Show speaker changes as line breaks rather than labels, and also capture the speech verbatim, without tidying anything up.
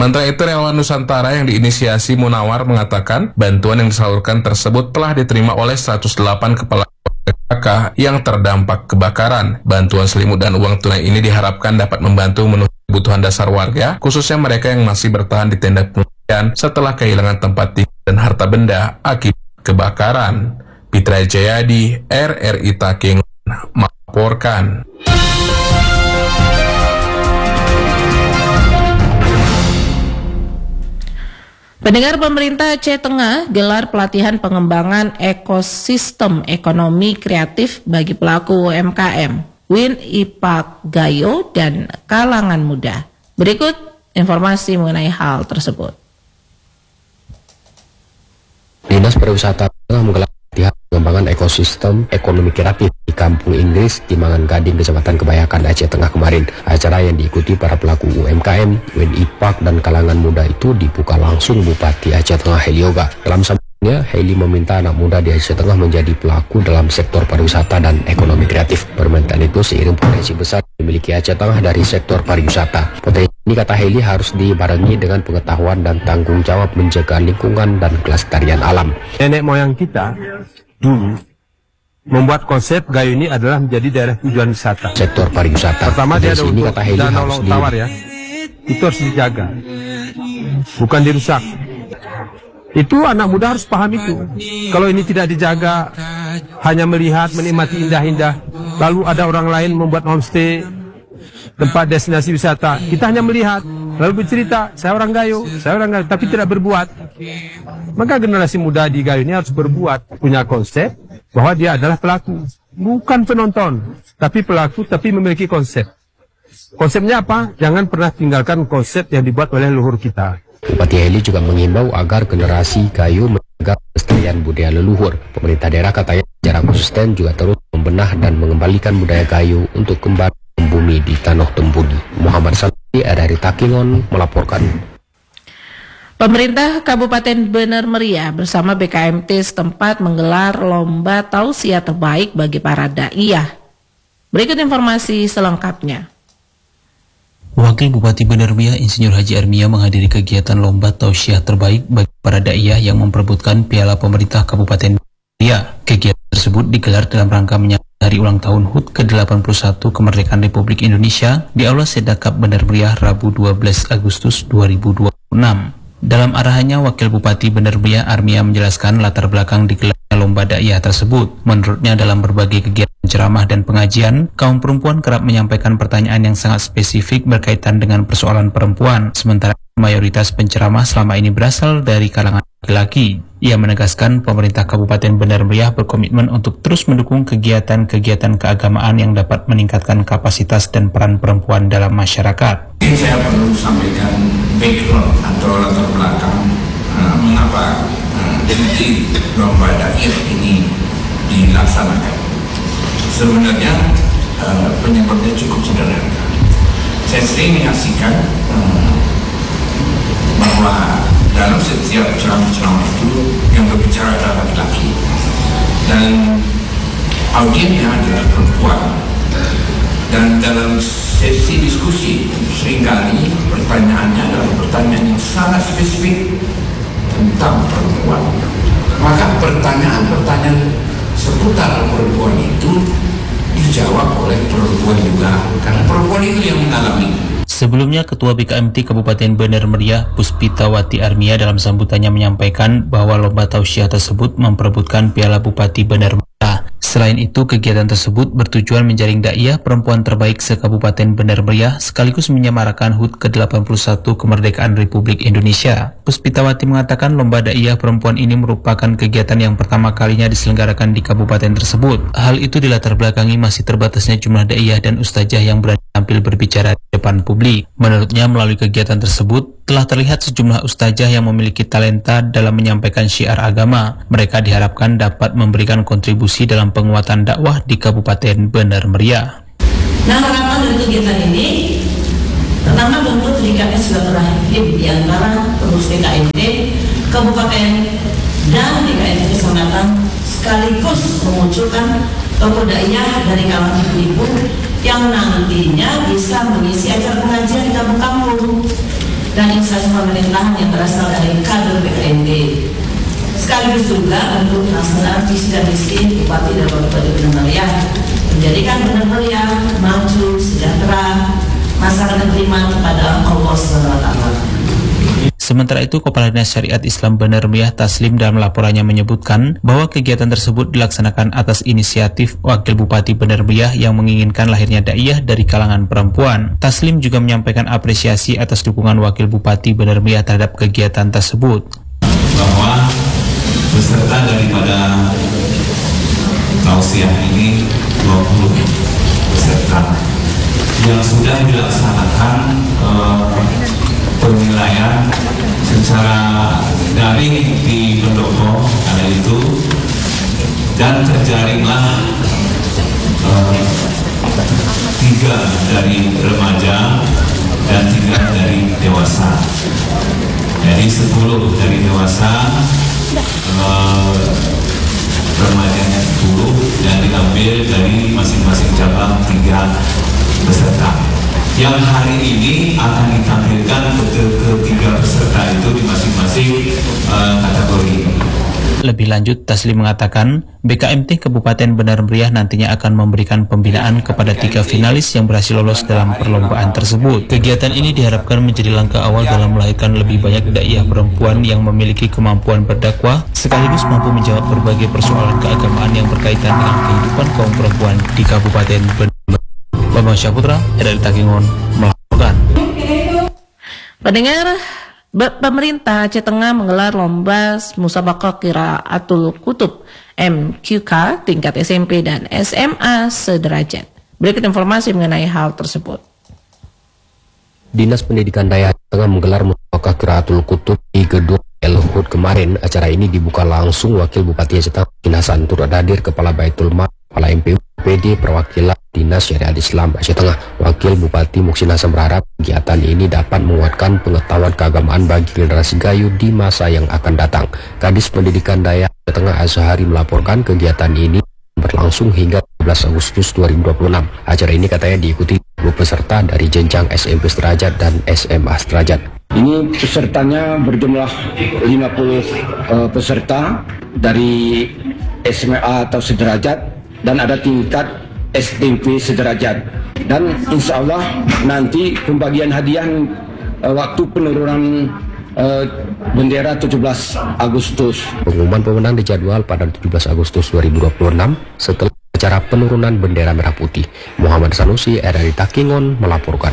Sementara itu, Relawan Nusantara yang diinisiasi Munawar mengatakan bantuan yang disalurkan tersebut telah diterima oleh seratus delapan kepala keluarga yang terdampak kebakaran. Bantuan selimut dan uang tunai ini diharapkan dapat membantu memenuhi kebutuhan dasar warga, khususnya mereka yang masih bertahan di tenda pengungsian setelah kehilangan tempat tinggal dan harta benda akibat kebakaran. Pitra Jayadi, R R I Takengon, melaporkan.
Pendengar, pemerintah Aceh Tengah gelar pelatihan pengembangan ekosistem ekonomi kreatif bagi pelaku U M K M, Win Ipak Gayo, dan kalangan muda. Berikut informasi mengenai hal tersebut.
Dinas Pariwisata Tengah menggelar pelatihan pengembangan ekosistem ekonomi kreatif di Kampung Inggris, Timangan Gading, Kecamatan Kebayakan, Aceh Tengah kemarin. Acara yang diikuti para pelaku U M K M, Win Ipak, dan kalangan muda itu dibuka langsung Bupati Aceh Tengah Heli Yoga. Dalam sambutannya, Heli meminta anak muda di Aceh Tengah menjadi pelaku dalam sektor pariwisata dan ekonomi kreatif. Permintaan itu seiring potensi besar dimiliki Aceh Tengah dari sektor pariwisata. Potensi ini, kata Heli, harus dibarengi dengan pengetahuan dan tanggung jawab menjaga lingkungan dan kelestarian alam.
Nenek moyang kita dulu membuat konsep Gayo ini adalah menjadi daerah tujuan wisata.
Sektor pariwisata.
Pertama dia ada
ini,
untuk
kata Heli,
danau
harus
Laut Tawar ya. Itu harus dijaga, bukan dirusak. Itu anak muda harus paham itu. Kalau ini tidak dijaga, hanya melihat, menikmati indah-indah, lalu ada orang lain membuat homestay, tempat destinasi wisata, kita hanya melihat, lalu bercerita, saya orang Gayo, saya orang Gayo, tapi tidak berbuat. Maka generasi muda di Gayo ini harus berbuat, punya konsep bahwa dia adalah pelaku, bukan penonton, tapi pelaku, tapi memiliki konsep. Konsepnya apa? Jangan pernah tinggalkan konsep yang dibuat oleh leluhur kita.
Bupati Heli juga mengimbau agar generasi Gayo menjaga kelestarian budaya leluhur. Pemerintah daerah, katanya, secara konsisten juga terus membenah dan mengembalikan budaya Gayo untuk kembali membumi di Tanah Tembudi. Muhammad Salih, R R I Takengon, melaporkan.
Pemerintah Kabupaten Bener Meriah bersama B K M T setempat menggelar lomba tausiah terbaik bagi para daiyah. Berikut informasi selengkapnya.
Wakil Bupati Bener Meriah Insinyur Haji Armia menghadiri kegiatan lomba tausiah terbaik bagi para daiyah yang memperebutkan Piala Pemerintah Kabupaten Bener Meriah. Kegiatan tersebut digelar dalam rangka menyambut hari ulang tahun H U T ke delapan puluh satu Kemerdekaan Republik Indonesia di Aula Sedakap Bener Meriah Rabu dua belas Agustus dua ribu dua puluh enam. Dalam arahannya, Wakil Bupati Bener Meriah Armia menjelaskan latar belakang digelarnya lomba daiyah tersebut. Menurutnya, dalam berbagai kegiatan ceramah dan pengajian, kaum perempuan kerap menyampaikan pertanyaan yang sangat spesifik berkaitan dengan persoalan perempuan, sementara mayoritas penceramah selama ini berasal dari kalangan laki-laki. Ia menegaskan pemerintah Kabupaten Bener Meriah berkomitmen untuk terus mendukung kegiatan-kegiatan keagamaan yang dapat meningkatkan kapasitas dan peran perempuan dalam masyarakat.
Mungkin saya perlu sampaikan background atau latar belakang uh, mengapa uh, inti lomba daiyah ini dilaksanakan. Sebenarnya uh, penyebabnya cukup sederhana. Saya sering menyaksikan uh, bahwa dalam setiap ceramah-ceramah itu yang berbicara adalah laki-laki dan audiennya adalah perempuan, dan dalam sesi diskusi seringkali pertanyaannya adalah pertanyaan yang sangat spesifik tentang perempuan. Maka pertanyaan-pertanyaan seputar perempuan itu dijawab oleh perempuan juga, karena perempuan itu yang mengalami.
Sebelumnya, Ketua B K M T Kabupaten Bener Meriah Puspitawati Armia dalam sambutannya menyampaikan bahwa lomba tausiah tersebut memperebutkan Piala Bupati Bener Meriah. Selain itu, kegiatan tersebut bertujuan menjaring daiyah perempuan terbaik se-Kabupaten Bener Meriah sekaligus menyemarakan H U T ke delapan puluh satu Kemerdekaan Republik Indonesia. Puspitawati mengatakan lomba daiyah perempuan ini merupakan kegiatan yang pertama kalinya diselenggarakan di kabupaten tersebut. Hal itu dilatar belakangi masih terbatasnya jumlah daiyah dan ustazah yang berani tampil berbicara di depan publik. Menurutnya, melalui kegiatan tersebut telah terlihat sejumlah ustazah yang memiliki talenta dalam menyampaikan syiar agama. Mereka diharapkan dapat memberikan kontribusi dalam penguatan dakwah di Kabupaten Bener Meriah.
Nah, harapan dari kegiatan ini pertama tentu terikatnya silaturahim di antara pengurus B K M T Kabupaten dan B K M T Kecamatan, sekaligus memunculkan tokoh daiyah dari kalangan ibu-ibu yang nantinya bisa mengisi acara pengajian di kampung-kampung. dan instansi pemerintahan yang berasal dari kader B K N D. Sekaligus juga untuk pelaksanaan visi dan misi Bupati dan Bupati Benar Meriah menjadikan Benar Meriah maju, sejahtera, masyarakat terima kepada Allah subhanahu wa taala.
Sementara itu, Kepala Dinas Syariat Islam Benar Meriah Taslim dalam laporannya menyebutkan bahwa kegiatan tersebut dilaksanakan atas inisiatif Wakil Bupati Benar Meriah yang menginginkan lahirnya daiyah dari kalangan perempuan. Taslim juga menyampaikan apresiasi atas dukungan Wakil Bupati Benar Meriah terhadap kegiatan tersebut.
Bahwa peserta daripada tausiah ini dua puluh peserta yang sudah dilaksanakan eh, penilaian secara daring di pendopo ada itu, dan terjaringlah eh, tiga dari remaja dan tiga dari dewasa. Jadi sepuluh dari dewasa, eh, remajanya sepuluh, dan diambil dari masing-masing cabang tiga peserta. Yang hari ini akan ditampilkan ke ketiga peserta itu di masing-masing uh, kategori.
Lebih lanjut, Taslim mengatakan B K M T Kabupaten Benar Meriah nantinya akan memberikan pembinaan kepada tiga finalis yang berhasil lolos dalam perlombaan tersebut. Kegiatan ini diharapkan menjadi langkah awal dalam melahirkan lebih banyak daiyah perempuan yang memiliki kemampuan berdakwah sekaligus mampu menjawab berbagai persoalan keagamaan yang berkaitan dengan kehidupan kaum perempuan di Kabupaten Benar Meriah. Bambang Syaputra, R R I Takengon melaporkan.
Pendengar, pemerintah Aceh Tengah menggelar lomba musabaqah qiraatul kutub M Q K tingkat S M P dan S M A sederajat. Berikut informasi mengenai hal tersebut.
Dinas Pendidikan Daerah Aceh Tengah menggelar musabaqah qiraatul kutub di Gedung El-Hud kemarin. Acara ini dibuka langsung Wakil Bupati Aceh Tengah Hasan turut hadir Kepala Baitul Mal, Kepala M P U P D Perwakilan Dinas Syariat Islam Aceh Tengah. Wakil Bupati Muksin Hasan berharap kegiatan ini dapat menguatkan pengetahuan keagamaan bagi generasi Gayo di masa yang akan datang. Kadis Pendidikan Daerah Aceh Tengah Azhari melaporkan kegiatan ini berlangsung hingga tujuh belas Agustus dua ribu dua puluh enam. Acara ini katanya diikuti dua puluh peserta dari jenjang S M P sederajat dan S M A sederajat.
Ini pesertanya berjumlah lima puluh uh, peserta dari S M A atau sederajat, dan ada tingkat S M P sederajat. Dan insya Allah nanti pembagian hadiah uh, waktu penurunan uh, bendera tujuh belas Agustus.
Pengumuman pemenang dijadwal pada tujuh belas Agustus dua ribu dua puluh enam setelah acara penurunan bendera merah putih. Muhammad Sanusi, R R I Takengon melaporkan.